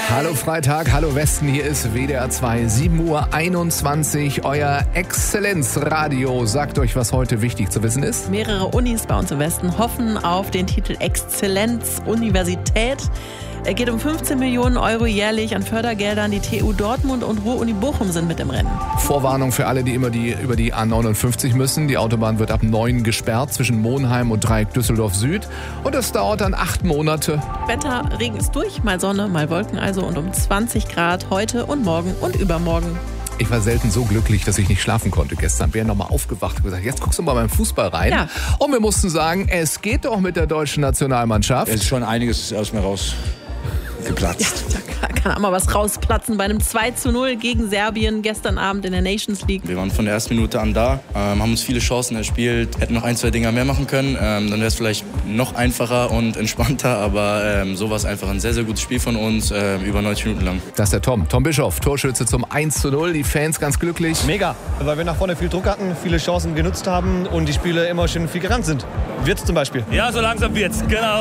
Hallo Freitag, hallo Westen, hier ist WDR 2, 7:21 Uhr, euer Exzellenzradio. Sagt euch, was heute wichtig zu wissen ist. Mehrere Unis bei uns im Westen hoffen auf den Titel Exzellenz-Universität. Er geht um 15 Millionen Euro jährlich an Fördergeldern. Die TU Dortmund und Ruhr-Uni Bochum sind mit im Rennen. Vorwarnung für alle, die immer über die A59 müssen. Die Autobahn wird ab 9 gesperrt zwischen Monheim und Dreieck Düsseldorf Süd. Und das dauert dann 8 Monate. Wetter, Regen ist durch, mal Sonne, mal Wolken also und um 20 Grad heute und morgen und übermorgen. Ich war selten so glücklich, dass ich nicht schlafen konnte gestern. Bin nochmal aufgewacht und gesagt, jetzt guckst du mal beim Fußball rein. Ja. Und wir mussten sagen, es geht doch mit der deutschen Nationalmannschaft. Es ist schon einiges aus mir raus geplatzt. Ja, da kann auch mal was rausplatzen bei einem 2:0 gegen Serbien gestern Abend in der Nations League. Wir waren von der ersten Minute an da, haben uns viele Chancen erspielt, hätten noch 1, 2 Dinger mehr machen können. Dann wäre es vielleicht noch einfacher und entspannter, aber so war es einfach ein sehr, sehr gutes Spiel von uns, über 90 Minuten lang. Das ist der Tom Bischoff, Torschütze zum 1:0, die Fans ganz glücklich. Mega, weil wir nach vorne viel Druck hatten, viele Chancen genutzt haben und die Spieler immer schön viel gerannt sind. Wird's zum Beispiel. Ja, so langsam wird's, genau.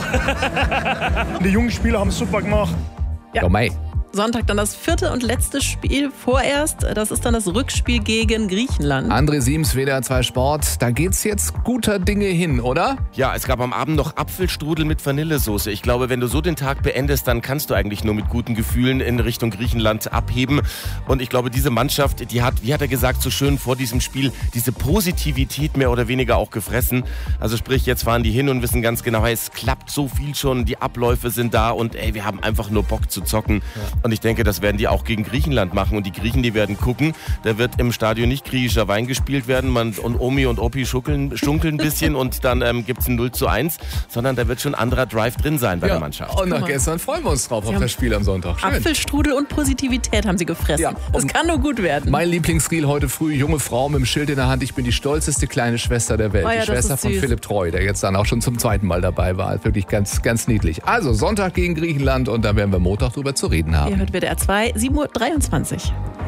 Die jungen Spieler haben es super gemacht. Ja. Sonntag dann das 4. und letzte Spiel vorerst. Das ist dann das Rückspiel gegen Griechenland. André Siems, WDR 2 Sport. Da geht's jetzt guter Dinge hin, oder? Ja, es gab am Abend noch Apfelstrudel mit Vanillesoße. Ich glaube, wenn du so den Tag beendest, dann kannst du eigentlich nur mit guten Gefühlen in Richtung Griechenland abheben. Und ich glaube, diese Mannschaft, die hat, wie hat er gesagt, so schön vor diesem Spiel, diese Positivität mehr oder weniger auch gefressen. Also sprich, jetzt fahren die hin und wissen ganz genau, es klappt so viel schon, die Abläufe sind da und wir haben einfach nur Bock zu zocken. Ja. Und ich denke, das werden die auch gegen Griechenland machen. Und die Griechen, die werden gucken. Da wird im Stadion nicht griechischer Wein gespielt werden. Und Omi und Opi schunkeln ein bisschen und dann gibt es ein 0:1. Sondern da wird schon anderer Drive drin sein bei der Mannschaft. Und nach gestern freuen wir uns drauf auf das Spiel am Sonntag. Schön. Apfelstrudel und Positivität haben sie gefressen. Ja, das kann nur gut werden. Mein Lieblingsreel heute früh, junge Frau mit dem Schild in der Hand. Ich bin die stolzeste kleine Schwester der Welt. Oh ja, die Schwester von Philipp Treu, der jetzt dann auch schon zum 2. Mal dabei war. Wirklich ganz, ganz niedlich. Also Sonntag gegen Griechenland und da werden wir Montag drüber zu reden haben. Ihr hört WDR 2, 7:23 Uhr.